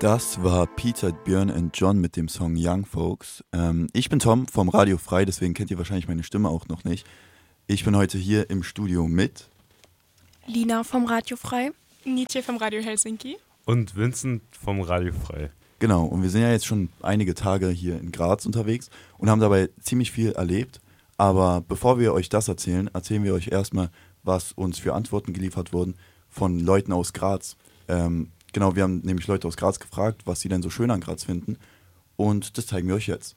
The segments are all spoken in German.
Das war Peter, Björn und John mit dem Song Young Folks. Ich bin Tom vom Radio Frei, deswegen kennt ihr wahrscheinlich meine Stimme auch noch nicht. Ich bin heute hier im Studio mit Lina vom Radio Frei, Nietzsche vom Radio Helsinki und Vincent vom Radio Frei. Genau, und wir sind ja jetzt schon einige Tage hier in Graz unterwegs und haben dabei ziemlich viel erlebt. Aber bevor wir euch das erzählen, erzählen wir euch erstmal, was uns für Antworten geliefert wurden von Leuten aus Graz. Genau, wir haben nämlich Leute aus Graz gefragt, was sie denn so schön an Graz finden. Und das zeigen wir euch jetzt.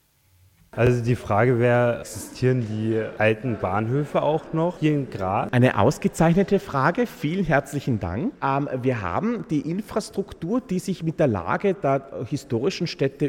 Also die Frage wäre, existieren die alten Bahnhöfe auch noch hier in Graz? Eine ausgezeichnete Frage, vielen herzlichen Dank. Wir haben die Infrastruktur, die sich mit der Lage der historischen Städte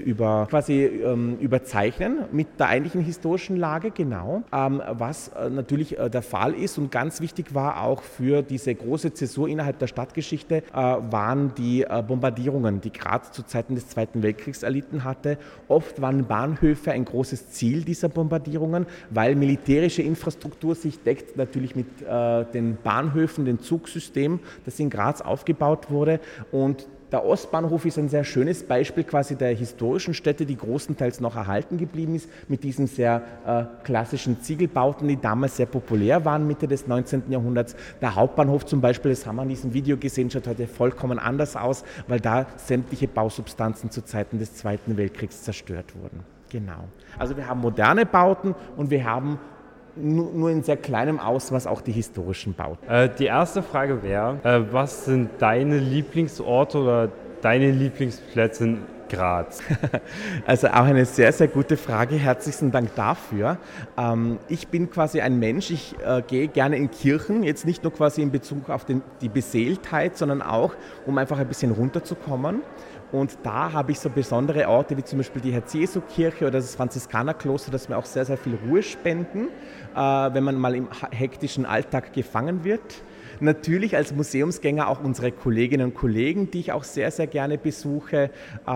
überzeichnen, mit der eigentlichen historischen Lage, genau. Was natürlich der Fall ist und ganz wichtig war auch für diese große Zäsur innerhalb der Stadtgeschichte, waren die Bombardierungen, die Graz zu Zeiten des Zweiten Weltkriegs erlitten hatte. Oft waren Bahnhöfe ein großes Ziel dieser Bombardierungen, weil militärische Infrastruktur sich deckt natürlich mit den Bahnhöfen, dem Zugsystem, das in Graz aufgebaut wurde. Und der Ostbahnhof ist ein sehr schönes Beispiel quasi der historischen Städte, die großenteils noch erhalten geblieben ist, mit diesen sehr klassischen Ziegelbauten, die damals sehr populär waren, Mitte des 19. Jahrhunderts. Der Hauptbahnhof zum Beispiel, das haben wir in diesem Video gesehen, schaut heute vollkommen anders aus, weil da sämtliche Bausubstanzen zu Zeiten des Zweiten Weltkriegs zerstört wurden. Genau. Also wir haben moderne Bauten und wir haben nur in sehr kleinem Ausmaß auch die historischen Bauten. Die erste Frage wäre, was sind deine Lieblingsorte oder deine Lieblingsplätze in Graz? Also auch eine sehr, sehr gute Frage. Herzlichen Dank dafür. Ich bin quasi ein Mensch, ich gehe gerne in Kirchen, jetzt nicht nur quasi in Bezug auf die Beseeltheit, sondern auch, um einfach ein bisschen runterzukommen. Und da habe ich so besondere Orte wie zum Beispiel die Herz-Jesu-Kirche oder das Franziskanerkloster, das mir auch sehr, sehr viel Ruhe spenden, wenn man mal im hektischen Alltag gefangen wird. Natürlich als Museumsgänger auch unsere Kolleginnen und Kollegen, die ich auch sehr, sehr gerne besuche.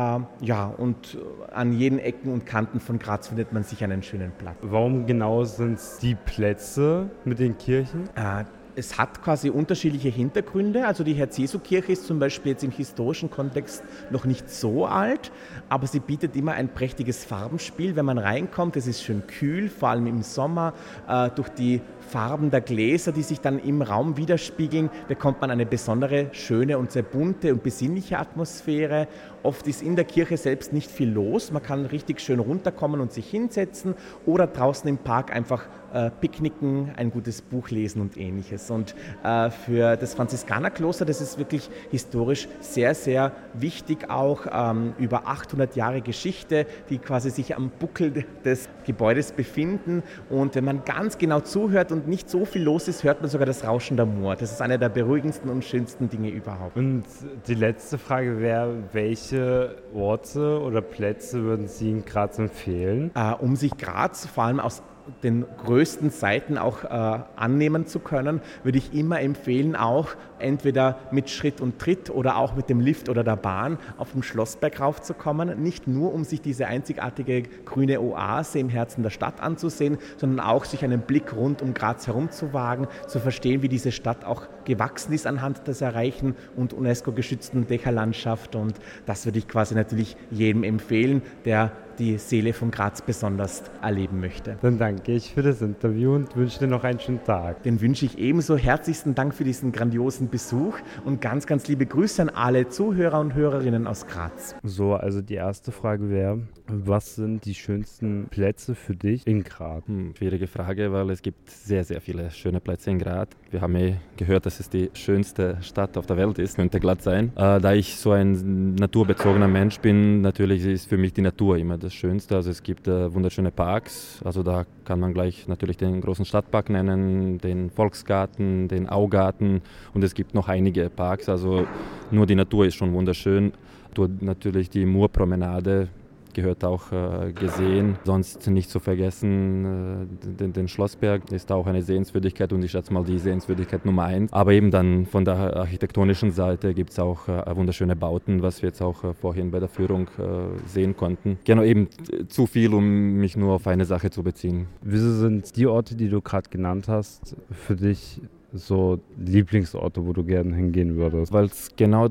Und an jeden Ecken und Kanten von Graz findet man sich einen schönen Platz. Warum genau sind es die Plätze mit den Kirchen? Es hat quasi unterschiedliche Hintergründe. Also die Herz-Jesu-Kirche ist zum Beispiel jetzt im historischen Kontext noch nicht so alt, aber sie bietet immer ein prächtiges Farbenspiel. Wenn man reinkommt, es ist schön kühl, vor allem im Sommer, durch die Farben der Gläser, die sich dann im Raum widerspiegeln, bekommt man eine besondere, schöne und sehr bunte und besinnliche Atmosphäre. Oft ist in der Kirche selbst nicht viel los. Man kann richtig schön runterkommen und sich hinsetzen oder draußen im Park einfach picknicken, ein gutes Buch lesen und Ähnliches. Und für das Franziskanerkloster, das ist wirklich historisch sehr, sehr wichtig, auch über 800 Jahre Geschichte, die quasi sich am Buckel des Gebäudes befinden. Und wenn man ganz genau zuhört und nicht so viel los ist, hört man sogar das Rauschen der Mur. Das ist eine der beruhigendsten und schönsten Dinge überhaupt. Und die letzte Frage wäre, welche Orte oder Plätze würden Sie in Graz empfehlen? Um sich Graz vor allem aus den größten Seiten auch annehmen zu können, würde ich immer empfehlen, auch entweder mit Schritt und Tritt oder auch mit dem Lift oder der Bahn auf dem Schlossberg raufzukommen. Nicht nur, um sich diese einzigartige grüne Oase im Herzen der Stadt anzusehen, sondern auch sich einen Blick rund um Graz herum zu wagen, zu verstehen, wie diese Stadt auch gewachsen ist anhand des Erreichen und UNESCO-geschützten Dächerlandschaft. Und das würde ich quasi natürlich jedem empfehlen, der die Seele von Graz besonders erleben möchte. Dann danke ich für das Interview und wünsche dir noch einen schönen Tag. Den wünsche ich ebenso. Herzlichsten Dank für diesen grandiosen Besuch und ganz, ganz liebe Grüße an alle Zuhörer und Hörerinnen aus Graz. So, also die erste Frage wäre, was sind die schönsten Plätze für dich in Graz? Schwierige Frage, weil es gibt sehr, sehr viele schöne Plätze in Graz. Wir haben gehört, dass es die schönste Stadt auf der Welt ist, könnte glatt sein. Da ich so ein naturbezogener Mensch bin, natürlich ist für mich die Natur immer das Schönste. Also es gibt wunderschöne Parks, also da kann man gleich natürlich den großen Stadtpark nennen, den Volksgarten, den Augarten und es gibt noch einige Parks, also nur die Natur ist schon wunderschön. Natürlich die Murpromenade gehört auch gesehen. Sonst nicht zu vergessen, den Schlossberg ist auch eine Sehenswürdigkeit und ich schätze mal die Sehenswürdigkeit Nummer 1. Aber eben dann von der architektonischen Seite gibt es auch wunderschöne Bauten, was wir jetzt auch vorhin bei der Führung sehen konnten. Genau, eben zu viel, um mich nur auf eine Sache zu beziehen. Wieso sind die Orte, die du gerade genannt hast, für dich so Lieblingsorte, wo du gerne hingehen würdest? Weil es genau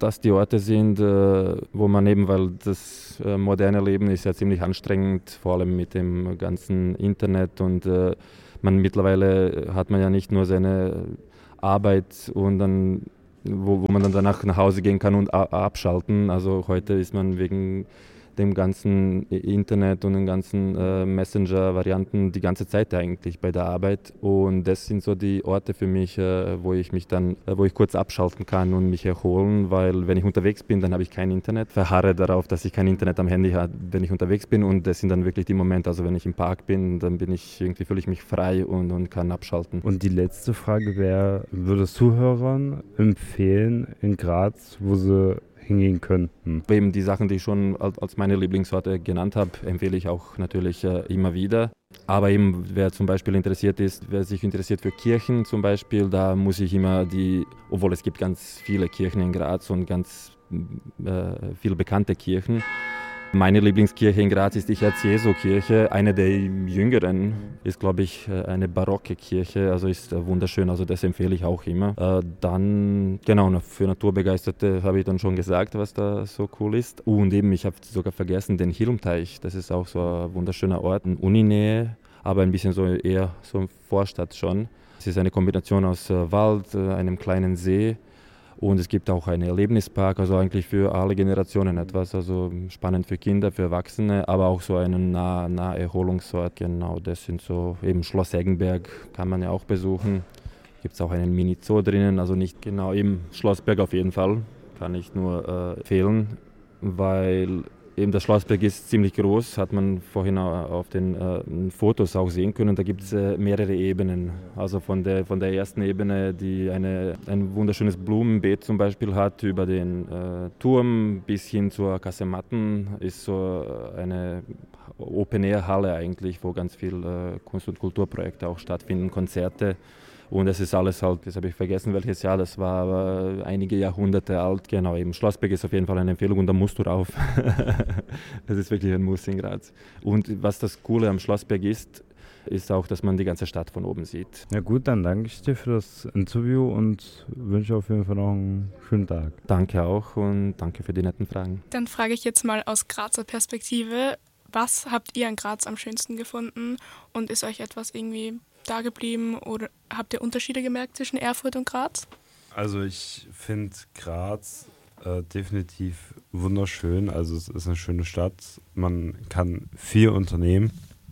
das die Orte sind, wo man eben, weil das moderne Leben ist ja ziemlich anstrengend, vor allem mit dem ganzen Internet und mittlerweile hat man ja nicht nur seine Arbeit und dann, wo man dann danach nach Hause gehen kann und abschalten. Also heute ist man wegen dem ganzen Internet und den ganzen Messenger-Varianten die ganze Zeit eigentlich bei der Arbeit. Und das sind so die Orte für mich, wo ich kurz abschalten kann und mich erholen, weil wenn ich unterwegs bin, dann habe ich kein Internet. Verharre darauf, dass ich kein Internet am Handy habe, wenn ich unterwegs bin. Und das sind dann wirklich die Momente, also wenn ich im Park bin, dann fühle ich mich frei und kann abschalten. Und die letzte Frage wäre, würdest du Zuhörern empfehlen in Graz, wo sie hingehen könnten? Eben die Sachen, die ich schon als meine Lieblingsorte genannt habe, empfehle ich auch natürlich immer wieder. Aber eben, wer sich interessiert für Kirchen zum Beispiel, da muss ich immer obwohl es gibt ganz viele Kirchen in Graz und ganz viele bekannte Kirchen. Meine Lieblingskirche in Graz ist die Herz-Jesu-Kirche. Eine der jüngeren ist, glaube ich, eine barocke Kirche, also ist wunderschön, also das empfehle ich auch immer. Dann, genau, für Naturbegeisterte habe ich dann schon gesagt, was da so cool ist. Und eben, ich habe sogar vergessen, den Hilmteich, das ist auch so ein wunderschöner Ort, in Uninähe, aber ein bisschen so eher so eine Vorstadt schon. Es ist eine Kombination aus Wald, einem kleinen See. Und es gibt auch einen Erlebnispark, also eigentlich für alle Generationen etwas, also spannend für Kinder, für Erwachsene, aber auch so einen Naherholungsort. Genau, das sind so, eben Schloss Eggenberg kann man ja auch besuchen. Gibt es auch einen Mini-Zoo drinnen, also nicht genau, eben Schlossberg auf jeden Fall, kann ich nur empfehlen, weil eben das Schlossberg ist ziemlich groß, hat man vorhin auf den Fotos auch sehen können. Da gibt es mehrere Ebenen. Also von der ersten Ebene, die ein wunderschönes Blumenbeet zum Beispiel hat, über den Turm bis hin zur Kasematten, ist so eine Open-Air-Halle eigentlich, wo ganz viel Kunst- und Kulturprojekte auch stattfinden, Konzerte. Und es ist alles halt, jetzt habe ich vergessen, welches Jahr das war, aber einige Jahrhunderte alt. Genau, eben Schlossberg ist auf jeden Fall eine Empfehlung und da musst du rauf. Das ist wirklich ein Muss in Graz. Und was das Coole am Schlossberg ist auch, dass man die ganze Stadt von oben sieht. Ja gut, dann danke ich dir für das Interview und wünsche auf jeden Fall noch einen schönen Tag. Danke auch und danke für die netten Fragen. Dann frage ich jetzt mal aus Grazer Perspektive, was habt ihr an Graz am schönsten gefunden und ist euch etwas irgendwie da geblieben oder habt ihr Unterschiede gemerkt zwischen Erfurt und Graz? Also ich finde Graz definitiv wunderschön, also es ist eine schöne Stadt, man kann viel unternehmen,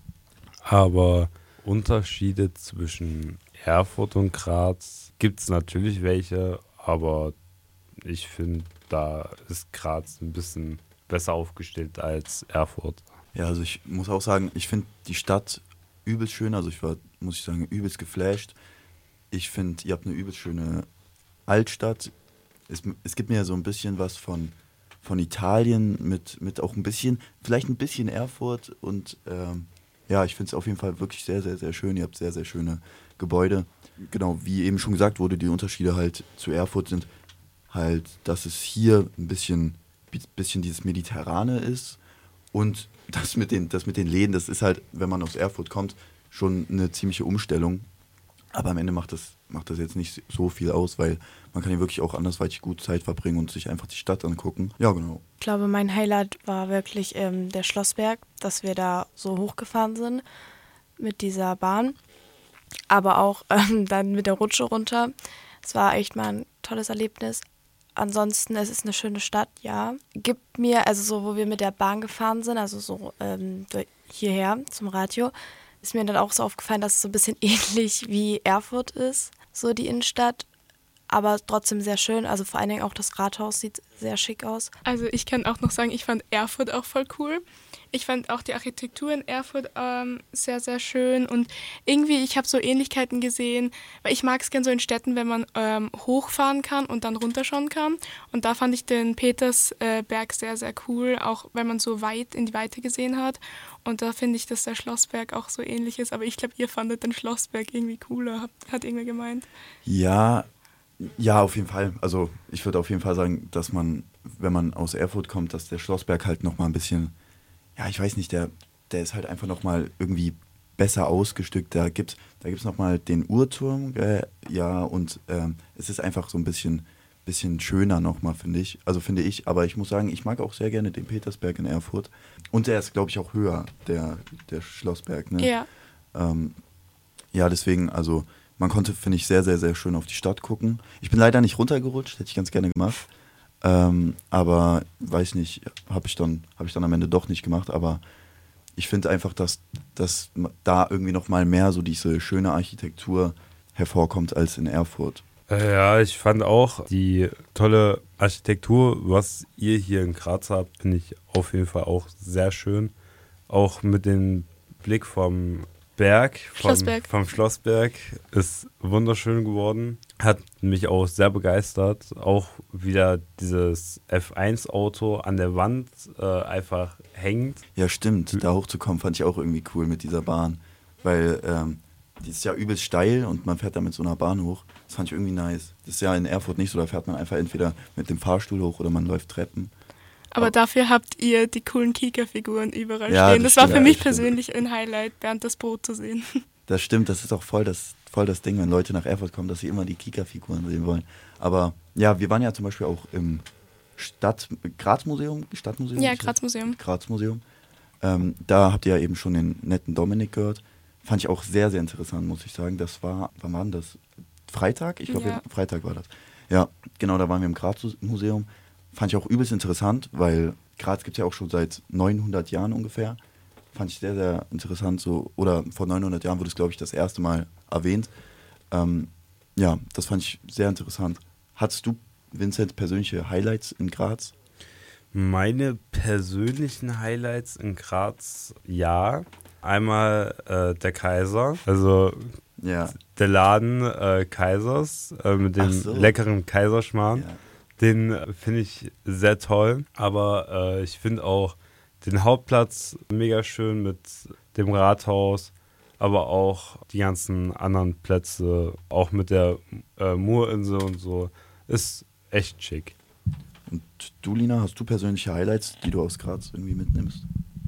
aber Unterschiede zwischen Erfurt und Graz gibt es natürlich welche, aber ich finde, da ist Graz ein bisschen besser aufgestellt als Erfurt. Ja, also ich muss auch sagen, ich finde die Stadt übelst schön, also ich war, muss ich sagen, übelst geflasht. Ich finde, ihr habt eine übelst schöne Altstadt. Es gibt mir ja so ein bisschen was von Italien mit auch vielleicht ein bisschen Erfurt und ja, ich finde es auf jeden Fall wirklich sehr, sehr, sehr schön. Ihr habt sehr, sehr schöne Gebäude. Genau, wie eben schon gesagt wurde, die Unterschiede halt zu Erfurt sind halt, dass es hier ein bisschen dieses Mediterrane ist und das mit den Läden, das ist halt, wenn man aus Erfurt kommt, schon eine ziemliche Umstellung. Aber am Ende macht das jetzt nicht so viel aus, weil man kann hier wirklich auch andersweitig gut Zeit verbringen und sich einfach die Stadt angucken. Ja, genau. Ich glaube, mein Highlight war wirklich der Schlossberg, dass wir da so hochgefahren sind mit dieser Bahn. Aber auch dann mit der Rutsche runter. Es war echt mal ein tolles Erlebnis. Ansonsten, es ist eine schöne Stadt, ja. Gibt mir, also so, wo wir mit der Bahn gefahren sind, also so hierher zum Radio, ist mir dann auch so aufgefallen, dass es so ein bisschen ähnlich wie Erfurt ist, so die Innenstadt. Aber trotzdem sehr schön, also vor allen Dingen auch das Rathaus sieht sehr schick aus. Also ich kann auch noch sagen, ich fand Erfurt auch voll cool. Ich fand auch die Architektur in Erfurt sehr, sehr schön und irgendwie, ich habe so Ähnlichkeiten gesehen, weil ich mag es gerne so in Städten, wenn man hochfahren kann und dann runterschauen kann und da fand ich den Petersberg sehr, sehr cool, auch wenn man so weit in die Weite gesehen hat und da finde ich, dass der Schlossberg auch so ähnlich ist, aber ich glaube, ihr fandet den Schlossberg irgendwie cooler, hat irgendwer gemeint. Ja, auf jeden Fall. Also ich würde auf jeden Fall sagen, dass man, wenn man aus Erfurt kommt, dass der Schlossberg halt nochmal ein bisschen, ja, ich weiß nicht, der ist halt einfach nochmal irgendwie besser ausgestückt. Da gibt's nochmal den Uhrturm, ja, und es ist einfach so ein bisschen bisschen schöner nochmal, finde ich. Also finde ich, aber ich muss sagen, ich mag auch sehr gerne den Petersberg in Erfurt. Und der ist, glaube ich, auch höher, der Schlossberg. Ne? Ja. Ja, deswegen, also man konnte, finde ich, sehr, sehr, sehr schön auf die Stadt gucken. Ich bin leider nicht runtergerutscht, hätte ich ganz gerne gemacht. Aber weiß nicht, habe ich dann am Ende doch nicht gemacht. Aber ich finde einfach, dass da irgendwie nochmal mehr so diese schöne Architektur hervorkommt als in Erfurt. Ja, ich fand auch die tolle Architektur, was ihr hier in Graz habt, finde ich auf jeden Fall auch sehr schön. Auch mit dem Blick vom Berg, vom Schlossberg, ist wunderschön geworden. Hat mich auch sehr begeistert. Auch wieder dieses F1-Auto an der Wand einfach hängt. Ja, stimmt. Da hochzukommen fand ich auch irgendwie cool mit dieser Bahn. Weil die ist ja übelst steil und man fährt da mit so einer Bahn hoch. Das fand ich irgendwie nice. Das ist ja in Erfurt nicht so. Da fährt man einfach entweder mit dem Fahrstuhl hoch oder man läuft Treppen. Aber dafür habt ihr die coolen Kika-Figuren überall Ja, stehen. das Das war stimmt, für mich das stimmt. persönlich ein Highlight, Bernd das Brot zu sehen. Das stimmt, das ist auch voll das Ding, wenn Leute nach Erfurt kommen, dass sie immer die Kika-Figuren sehen wollen. Aber ja, wir waren ja zum Beispiel auch im Stadtmuseum. Ja, Graz-Museum. Graz-Museum. Da habt ihr ja eben schon den netten Dominik gehört. Fand ich auch sehr, sehr interessant, muss ich sagen. Das war, wann war denn das? Freitag? Ich glaube, Ja. Freitag war das. Ja, genau, da waren wir im Graz-Museum. Fand ich auch übelst interessant, weil Graz gibt es ja auch schon seit 900 Jahren ungefähr. Fand ich sehr, sehr interessant. So, oder vor 900 Jahren wurde es, glaube ich, das erste Mal erwähnt. Ja, das fand ich sehr interessant. Hattest du, Vincent, persönliche Highlights in Graz? Meine persönlichen Highlights in Graz, ja. Einmal der Kaiser, also Ja. der Laden Kaisers mit dem Ach so. leckeren Kaiserschmarrn. Ja. Den finde ich sehr toll, aber ich finde auch den Hauptplatz mega schön mit dem Rathaus, aber auch die ganzen anderen Plätze, auch mit der Murinsel und so, ist echt schick. Und du, Lina, hast du persönliche Highlights, die du aus Graz irgendwie mitnimmst?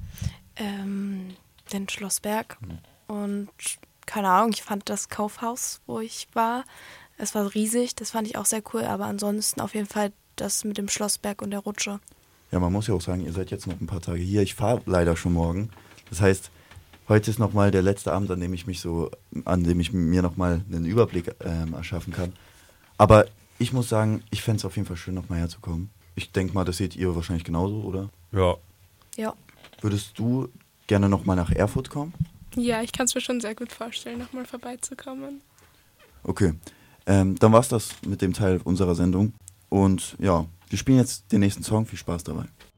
Den Schlossberg und keine Ahnung, ich fand das Kaufhaus, wo ich war, es war riesig, das fand ich auch sehr cool, aber ansonsten auf jeden Fall das mit dem Schlossberg und der Rutsche. Ja, man muss ja auch sagen, ihr seid jetzt noch ein paar Tage hier. Ich fahre leider schon morgen. Das heißt, heute ist nochmal der letzte Abend, an dem ich mir nochmal einen Überblick erschaffen kann. Aber ich muss sagen, ich fände es auf jeden Fall schön, nochmal herzukommen. Ich denke mal, das seht ihr wahrscheinlich genauso, oder? Ja, Ja. Würdest du gerne nochmal nach Erfurt kommen? Ja, ich kann es mir schon sehr gut vorstellen, nochmal vorbeizukommen. Okay, dann war's das mit dem Teil unserer Sendung. Und ja, wir spielen jetzt den nächsten Song. Viel Spaß dabei.